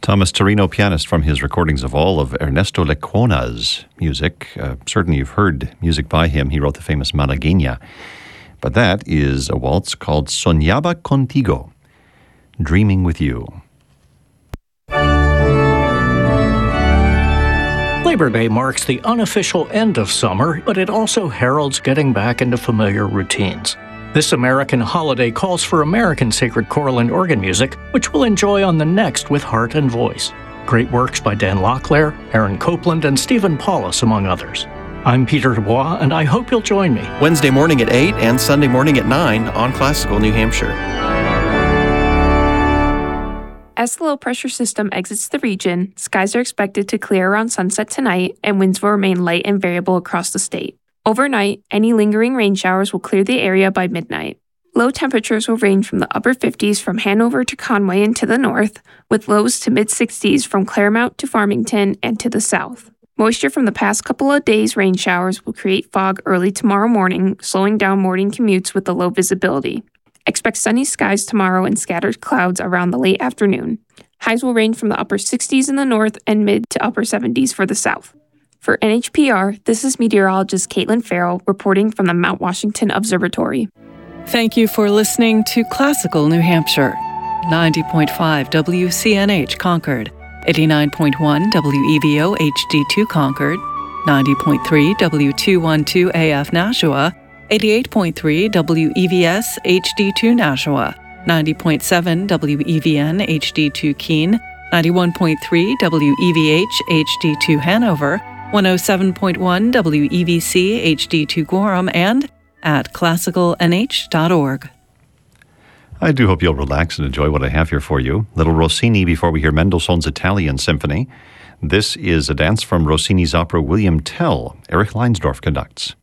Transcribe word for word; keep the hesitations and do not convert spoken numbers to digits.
Thomas Torino, pianist, from his recordings of all of Ernesto Lecuona's music. Uh, certainly you've heard music by him. He wrote the famous Malagueña. But that is a waltz called Soñaba Contigo, Dreaming with You. Labor Day marks the unofficial end of summer, but it also heralds getting back into familiar routines. This American holiday calls for American sacred choral and organ music, which we'll enjoy on the next with Heart and Voice. Great works by Dan Locklear, Aaron Copland, and Stephen Paulus, among others. I'm Peter Dubois, and I hope you'll join me. Wednesday morning at eight and Sunday morning at nine on Classical New Hampshire. As the low-pressure system exits the region, skies are expected to clear around sunset tonight, and winds will remain light and variable across the state. Overnight, any lingering rain showers will clear the area by midnight. Low temperatures will range from the upper fifties from Hanover to Conway and to the north, with lows to mid-sixties from Claremont to Farmington and to the south. Moisture from the past couple of days' rain showers will create fog early tomorrow morning, slowing down morning commutes with the low visibility. Expect sunny skies tomorrow and scattered clouds around the late afternoon. Highs will range from the upper sixties in the north and mid to upper seventies for the south. For N H P R, this is meteorologist Caitlin Farrell reporting from the Mount Washington Observatory. Thank you for listening to Classical New Hampshire. ninety point five W C N H Concord, eighty-nine point one W E V O H D two Concord, ninety point three W two twelve A F Nashua, eighty-eight point three W E V S H D two Nashua, ninety point seven W E V N H D two Keene, ninety-one point three W E V H H D two Hanover, one oh seven point one W E V C H D two Gorham, and at classical N H dot org. I do hope you'll relax and enjoy what I have here for you. Little Rossini before we hear Mendelssohn's Italian Symphony. This is a dance from Rossini's opera William Tell. Erich Leinsdorf conducts.